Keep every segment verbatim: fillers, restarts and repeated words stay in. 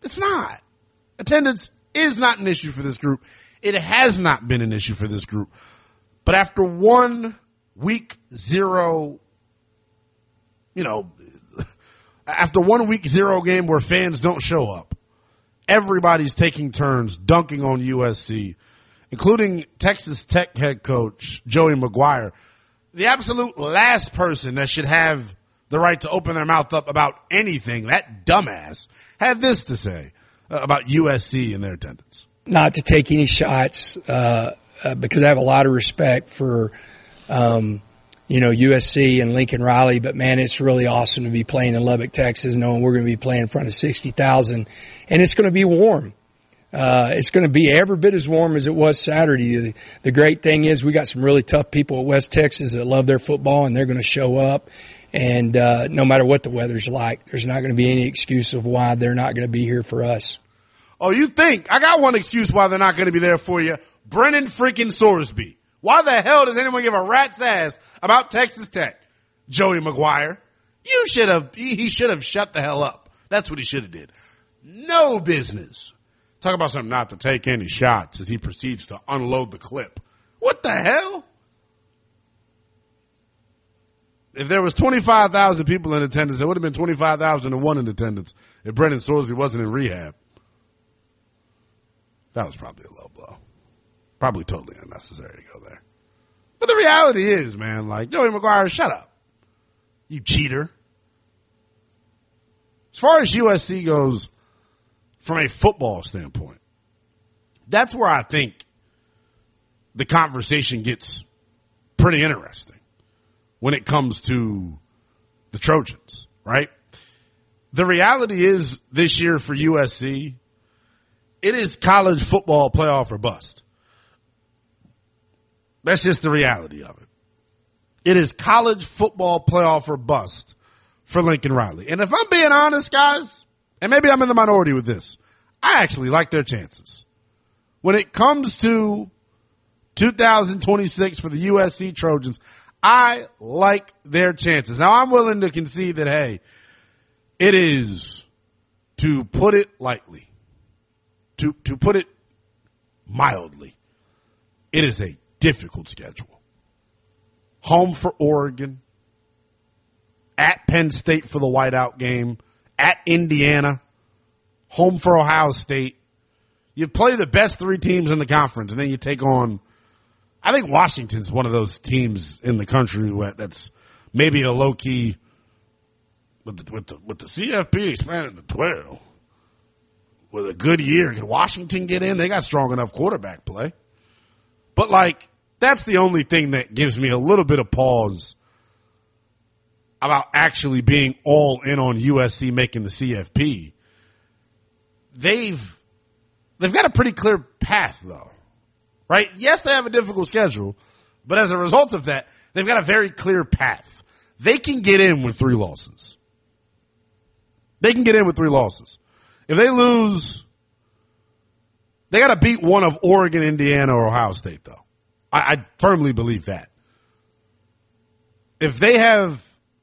It's not. Attendance is not an issue for this group. It has not been an issue for this group. But after one week zero, you know, after one week zero game where fans don't show up, everybody's taking turns dunking on U S C, including Texas Tech head coach Joey McGuire. The absolute last person that should have the right to open their mouth up about anything, that dumbass, had this to say about U S C and their attendance. Not to take any shots, uh, uh, because I have a lot of respect for, um, you know, U S C and Lincoln Riley, but man, it's really awesome to be playing in Lubbock, Texas, knowing we're going to be playing in front of sixty thousand, and it's going to be warm. Uh, it's going to be every bit as warm as it was Saturday. The, the great thing is we got some really tough people at West Texas that love their football, and they're going to show up. And uh, no matter what the weather's like, there's not going to be any excuse of why they're not going to be here for us. Oh, you think? I got one excuse why they're not going to be there for you. Brennan freaking Sorsby. Why the hell does anyone give a rat's ass about Texas Tech? Joey McGuire. You should have, he should have shut the hell up. That's what he should have did. No business. Talk about something not to take any shots as he proceeds to unload the clip. What the hell? If there was twenty-five thousand people in attendance, there would have been twenty-five thousand one in attendance if Brennan Sorsby wasn't in rehab. That was probably a low blow. Probably totally unnecessary to go there. But the reality is, man, like, Joey McGuire, shut up. You cheater. As far as U S C goes, from a football standpoint, that's where I think the conversation gets pretty interesting when it comes to the Trojans, right? The reality is this year for U S C, it is college football playoff or bust. That's just the reality of it. It is college football playoff or bust for Lincoln Riley. And if I'm being honest, guys, and maybe I'm in the minority with this, I actually like their chances. When it comes to two thousand twenty-six for the U S C Trojans, I like their chances. Now, I'm willing to concede that, hey, it is, to put it lightly, to, to put it mildly, it is a difficult schedule. Home for Oregon, at Penn State for the whiteout game, at Indiana, home for Ohio State. You play the best three teams in the conference, and then you take on, I think Washington's one of those teams in the country that's maybe a low key with the, with the, with the C F P expanded to twelve. With a good year, can Washington get in? They got strong enough quarterback play. But like, that's the only thing that gives me a little bit of pause about actually being all in on U S C making the C F P. They've, they've got a pretty clear path though. Right? Yes, they have a difficult schedule, but as a result of that, they've got a very clear path. They can get in with three losses. They can get in with three losses. If they lose, they got to beat one of Oregon, Indiana, or Ohio State, though. I, I firmly believe that. If they have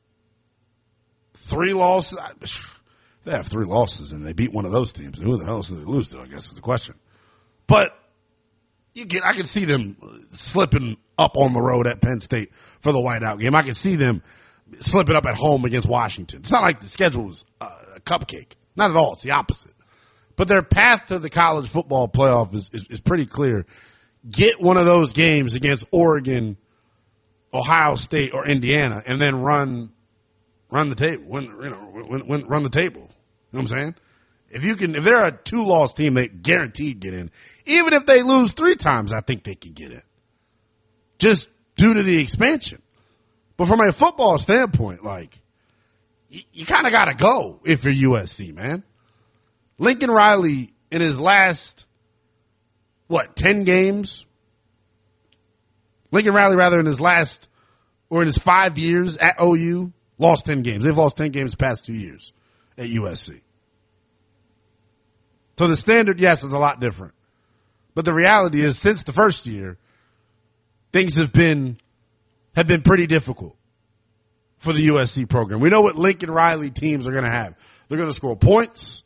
three losses, they have three losses and they beat one of those teams. Who the hell else do they lose to, I guess is the question. But you can, I can see them slipping up on the road at Penn State for the whiteout game. I can see them slipping up at home against Washington. It's not like the schedule was a cupcake. Not at all. It's the opposite. But their path to the college football playoff is, is, is pretty clear. Get one of those games against Oregon, Ohio State, or Indiana, and then run run the table. Win, you know, win, win, run the table. You know what I'm saying? If you can, if they're a two-loss team, they guaranteed get in. Even if they lose three times, I think they can get in. Just due to the expansion. But from a football standpoint, like, you, you kind of got to go if you're U S C, man. Lincoln Riley, in his last, what, ten games? Lincoln Riley, rather, in his last, or in his five years at O U, lost ten games. They've lost ten games the past two years at U S C. So the standard, yes, is a lot different. But the reality is, since the first year, things have been, have been pretty difficult for the U S C program. We know what Lincoln Riley teams are going to have. They're going to score points.